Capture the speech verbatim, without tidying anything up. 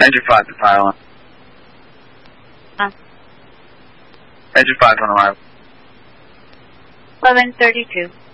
Engine five to pile on. Huh? Engine five on arrival. eleven thirty-two.